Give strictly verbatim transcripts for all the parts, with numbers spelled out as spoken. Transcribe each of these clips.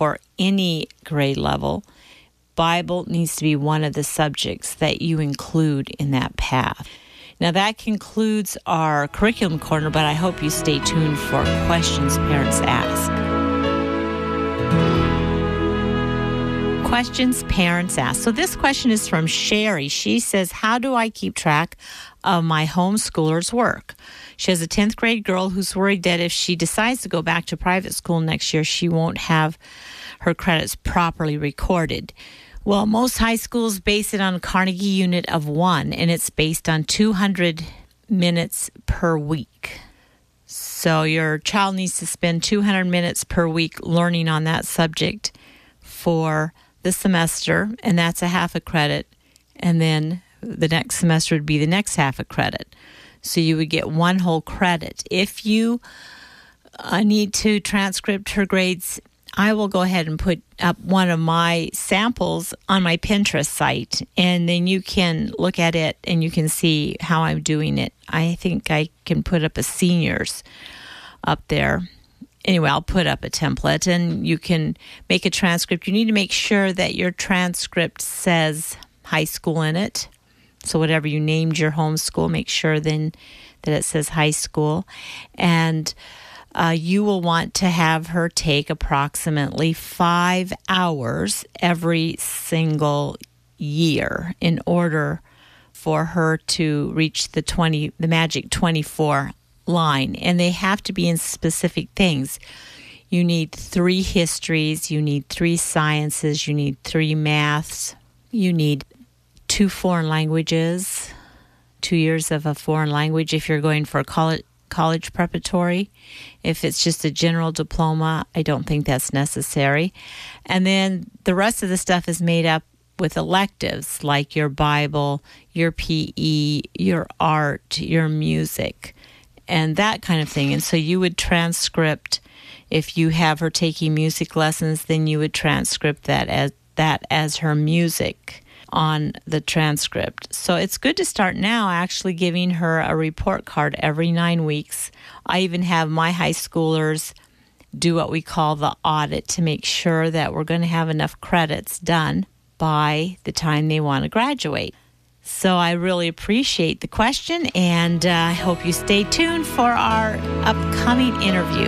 for any grade level, Bible needs to be one of the subjects that you include in that path. Now that concludes our curriculum corner, but I hope you stay tuned for questions parents ask. Questions parents ask. So this question is from Sherry. She says, how do I keep track of my homeschooler's work? She has a tenth grade girl who's worried that if she decides to go back to private school next year, she won't have her credits properly recorded. Well, most high schools base it on a Carnegie unit of one, and it's based on two hundred minutes per week. So your child needs to spend two hundred minutes per week learning on that subject for the semester, and that's a half a credit. And then the next semester would be the next half a credit. So you would get one whole credit. If you uh, need to transcript her grades, I will go ahead and put up one of my samples on my Pinterest site, and then you can look at it and you can see how I'm doing it. I think I can put up a seniors up there. Anyway, I'll put up a template, and you can make a transcript. You need to make sure that your transcript says high school in it. So whatever you named your homeschool, make sure then that it says high school. And Uh, you will want to have her take approximately five hours every single year in order for her to reach the twenty, the magic twenty-four line. And they have to be in specific things. You need three histories, you need three sciences, you need three maths, you need two foreign languages, two years of a foreign language if you're going for college college preparatory. If it's just a general diploma, I don't think that's necessary. And then the rest of the stuff is made up with electives like your Bible, your P E, your art, your music, and that kind of thing. And so you would transcript, if you have her taking music lessons, then you would transcript that as that as her music on the transcript. So it's good to start now actually giving her a report card every nine weeks. I even have my high schoolers do what we call the audit to make sure that we're going to have enough credits done by the time they want to graduate. So I really appreciate the question, and uh, I hope you stay tuned for our upcoming interview.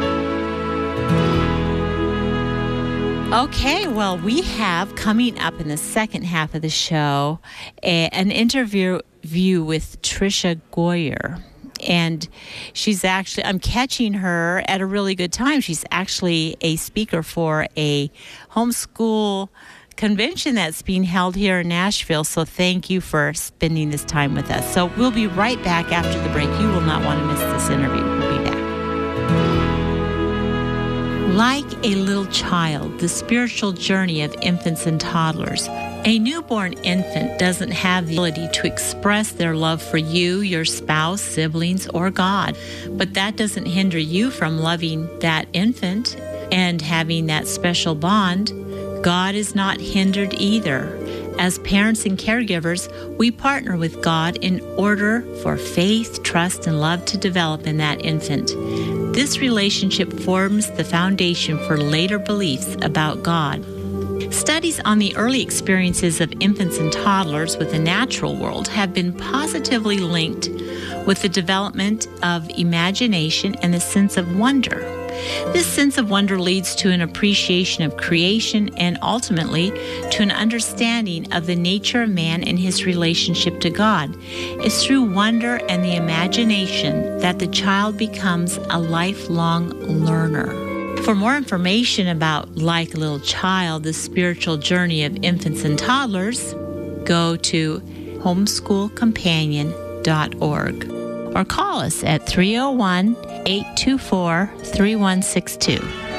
Okay, well, we have coming up in the second half of the show a, an interview view with Tricia Goyer. And she's actually, I'm catching her at a really good time. She's actually a speaker for a homeschool convention that's being held here in Nashville. So thank you for spending this time with us. So we'll be right back after the break. You will not want to miss this interview. We'll be back. Like a little child, the spiritual journey of infants and toddlers. A newborn infant doesn't have the ability to express their love for you, your spouse, siblings, or God. But that doesn't hinder you from loving that infant and having that special bond. God is not hindered either. As parents and caregivers, we partner with God in order for faith, trust, and love to develop in that infant. This relationship forms the foundation for later beliefs about God. Studies on the early experiences of infants and toddlers with the natural world have been positively linked with the development of imagination and a sense of wonder. This sense of wonder leads to an appreciation of creation and ultimately to an understanding of the nature of man and his relationship to God. It's through wonder and the imagination that the child becomes a lifelong learner. For more information about Like a Little Child, the spiritual journey of infants and toddlers, go to homeschool companion dot org or call us at three oh one, eight two four, three one six two.